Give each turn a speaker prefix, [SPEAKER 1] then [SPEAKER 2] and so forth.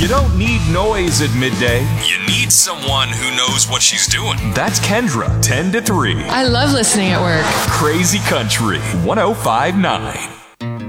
[SPEAKER 1] You don't need noise at midday.
[SPEAKER 2] You need someone who knows what she's doing.
[SPEAKER 1] That's Kendra, 10 to 3.
[SPEAKER 3] I love listening at work.
[SPEAKER 1] Crazy Country 105.9.